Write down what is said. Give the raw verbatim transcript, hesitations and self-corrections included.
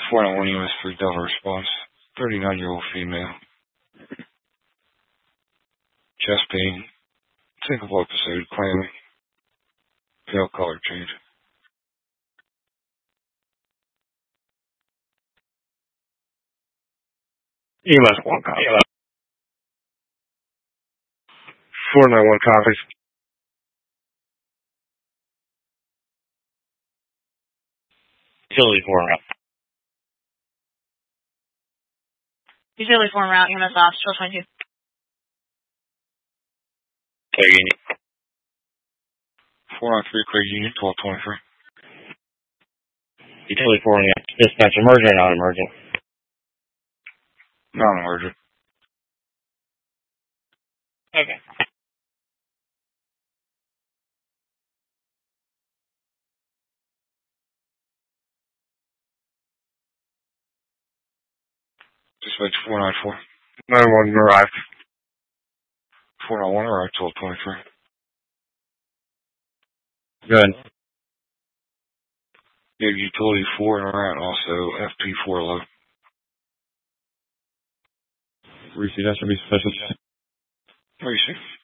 four nine one U S three Delta response. thirty-nine-year-old female. Chest pain. Typical episode. Clammy. Pale color change. E M S one copy. four nine one copies. Utility four route. Utility four route, E M S ops, twelve twenty-two. Clear unit. four nine three, clear unit, twelve twenty-three. Utility four on dispatch, emergent or non-emergent? Non-emergent. Okay. Dispatch four nine four. nine one arrived. four nine one arrived, twelve twenty-three. Good. You have utility four and around, also F P four low. Receive, that should be sufficient. What do you see?